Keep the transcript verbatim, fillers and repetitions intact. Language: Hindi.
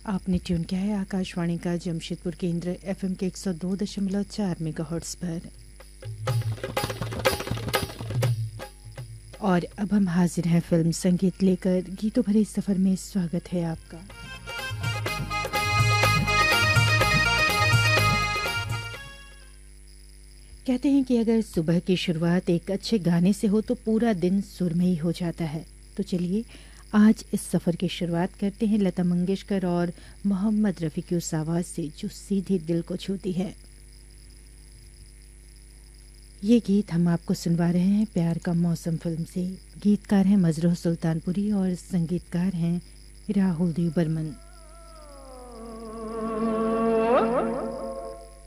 आपने ट्यून किया है आकाशवाणी का जमशेदपुर केंद्र एफएम के एक सौ दो दशमलव चार मेगाहर्ट्ज पर। और अब हम हाजिर हैं फिल्म संगीत लेकर। गीतों भरे सफर में स्वागत है आपका। कहते हैं कि अगर सुबह की शुरुआत एक अच्छे गाने से हो तो पूरा दिन सुरमई हो जाता है। तो चलिए आज इस सफ़र की शुरुआत करते हैं लता मंगेशकर और मोहम्मद रफ़ी की उस आवाज़ से जो सीधे दिल को छूती है। ये गीत हम आपको सुनवा रहे हैं प्यार का मौसम फिल्म से। गीतकार हैं मजरूह सुल्तानपुरी और संगीतकार हैं राहुल देव बर्मन।